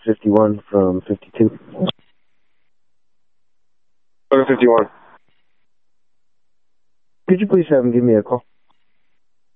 51 from 52. Go to 51. Could you please have him give me a call?